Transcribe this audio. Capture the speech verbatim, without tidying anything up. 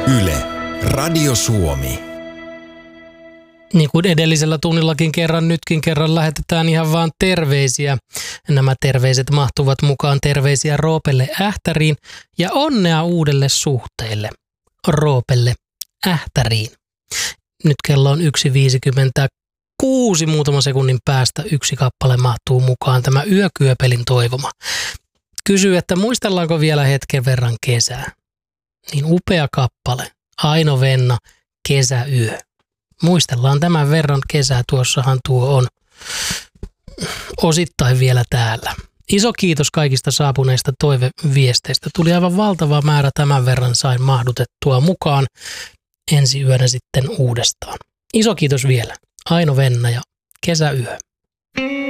Yle, Radio Suomi. Niin kuin edellisellä tunnillakin kerran, nytkin kerran lähetetään ihan vaan terveisiä. Nämä terveiset mahtuvat mukaan terveisiä Roopelle Ähtäriin ja onnea uudelle suhteelle. Roopelle Ähtäriin. Nyt kello on yksi viisikymmentäkuusi, muutaman sekunnin päästä yksi kappale mahtuu mukaan, tämä Yökyöpelin toivoma. Kysyy, että muistellaanko vielä hetken verran kesää? Niin upea kappale, Aino Venna, Kesäyö. Muistellaan tämän verran kesää, tuossahan tuo on osittain vielä täällä. Iso kiitos kaikista saapuneista toiveviesteistä. Tuli aivan valtava määrä, tämän verran sain mahdutettua mukaan. Ensi yönä sitten uudestaan. Iso kiitos vielä. Aino Venna ja Kesäyö.